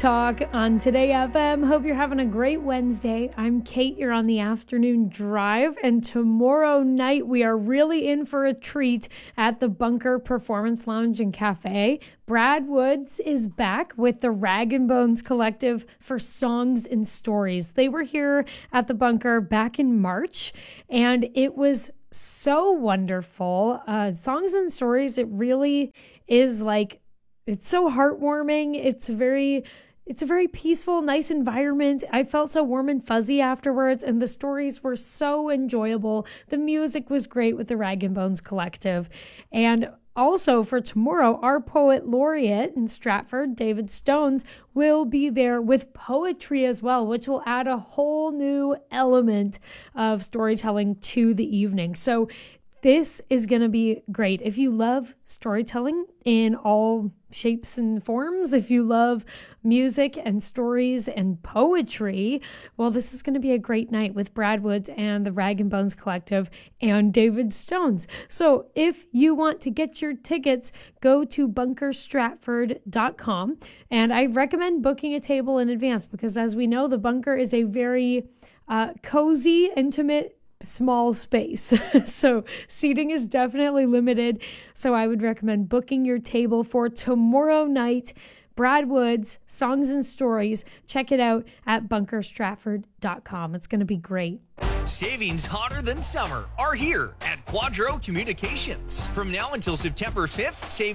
Talk on Today FM. Hope you're having a great Wednesday. I'm Kate. You're on the afternoon drive. And tomorrow night, we are really in for a treat at the Bunker Performance Lounge and Cafe. Brad Woods is back with the Rag and Bones Collective for Songs and Stories. They were here at the Bunker back in March, and it was so wonderful. Songs and Stories, it really is like, it's so heartwarming. It's a very peaceful, nice environment. I felt so warm and fuzzy afterwards, and the stories were so enjoyable. The music was great with the Rag and Bones Collective. And also for tomorrow, our poet laureate in Stratford, David Stones, will be there with poetry as well, which will add a whole new element of storytelling to the evening. So this is going to be great. If you love storytelling in all shapes and forms, if you love music and stories and poetry, well, this is going to be a great night with Brad Woods and the Rag and Bones Collective and David Stones. So if you want to get your tickets, go to bunkerstratford.com. And I recommend booking a table in advance because, as we know, the Bunker is a very cozy, intimate, small space. So seating is definitely limited. So I would recommend booking your table for tomorrow night. Brad Woods, Songs and Stories. Check it out at bunkerstratford.com. It's going to be great. Savings hotter than summer are here at Quadro Communications. From now until September 5th, save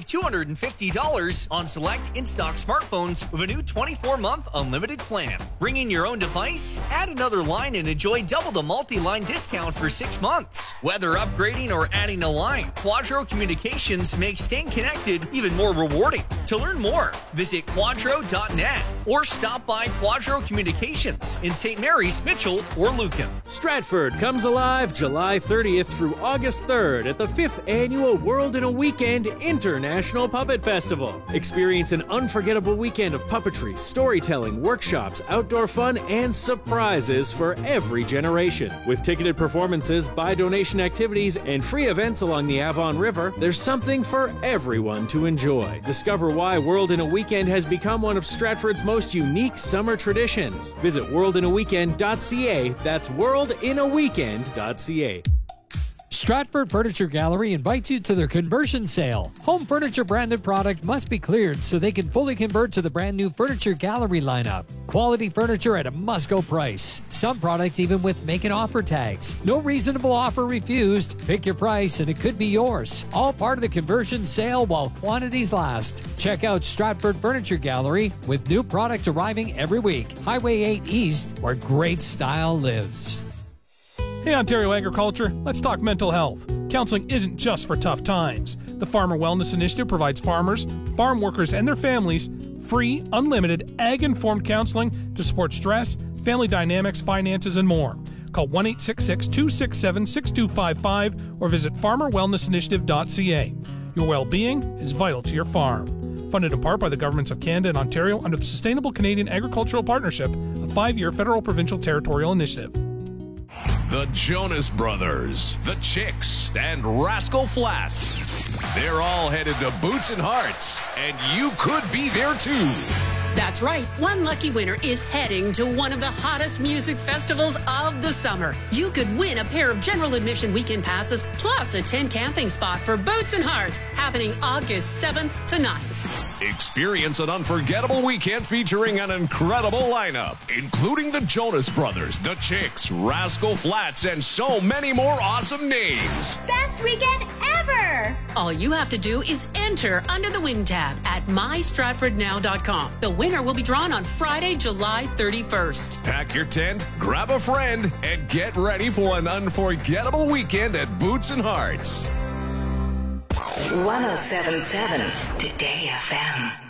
$250 on select in-stock smartphones with a new 24-month unlimited plan. Bring in your own device, add another line, and enjoy double the multi-line discount for 6 months. Whether upgrading or adding a line, Quadro Communications makes staying connected even more rewarding. To learn more, visit quadro.net or stop by Quadro Communications in St. Mary's, Mitchell, or Lucan. Stratford comes alive July 30th through August 3rd at the 5th Annual World in a Weekend International Puppet Festival. Experience an unforgettable weekend of puppetry, storytelling, workshops, outdoor fun, and surprises for every generation. With ticketed performances, buy donation activities, and free events along the Avon River, there's something for everyone to enjoy. Discover why World in a Weekend has become one of Stratford's most unique summer traditions. Visit worldinaweekend.ca. That's worldinaweekend.ca. Stratford Furniture Gallery invites you to their conversion sale. Home furniture branded product must be cleared so they can fully convert to the brand new Furniture Gallery lineup. Quality furniture at a must-go price. Some products even with make an offer tags. No reasonable offer refused. Pick your price and it could be yours. All part of the conversion sale while quantities last. Check out Stratford Furniture Gallery with new products arriving every week. Highway 8 East, where great style lives. Hey Ontario Agriculture, let's talk mental health. Counseling isn't just for tough times. The Farmer Wellness Initiative provides farmers, farm workers, and their families free, unlimited, ag-informed counseling to support stress, family dynamics, finances, and more. Call 1-866-267-6255 or visit farmerwellnessinitiative.ca. Your well-being is vital to your farm. Funded in part by the governments of Canada and Ontario under the Sustainable Canadian Agricultural Partnership, a 5-year federal provincial territorial initiative. The Jonas Brothers, the Chicks, and Rascal Flatts. They're all headed to Boots and Hearts, and you could be there too. That's right. One lucky winner is heading to one of the hottest music festivals of the summer. You could win a pair of general admission weekend passes plus a tent camping spot for Boots and Hearts happening August 7th to 9th. Experience an unforgettable weekend featuring an incredible lineup, including the Jonas Brothers, the Chicks, Rascal Flatts, and so many more awesome names. Best weekend ever! All you have to do is enter under the Win tab at mystratfordnow.com. The winner will be drawn on Friday, July 31st. Pack your tent, grab a friend, and get ready for an unforgettable weekend at Boots and Hearts. 107.7 Today FM.